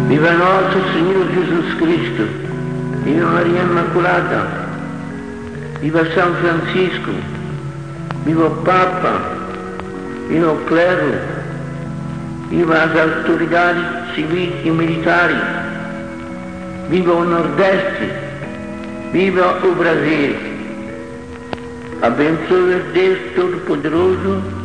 Viva nosso Senhor Jesus Cristo, viva Maria Immaculata, viva São Francisco, viva o Papa, viva o clero, viva as autoridades civis e militares, viva o Nordeste, viva o Brasil. Abençoe Deus Todo-Poderoso,